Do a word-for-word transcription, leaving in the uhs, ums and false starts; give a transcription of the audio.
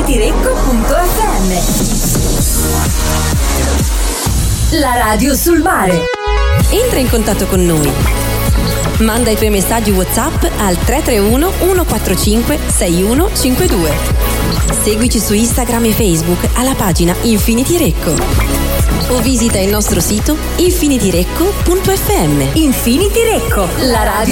infinityrecco punto effe emme. La radio sul mare. Entra in contatto con noi. Manda i tuoi messaggi WhatsApp al tre tre uno uno quattro cinque sei uno cinque due. Seguici su Instagram e Facebook alla pagina Infinity Recco. O visita il nostro sito infinityrecco punto effe emme. Infinity Recco, la radio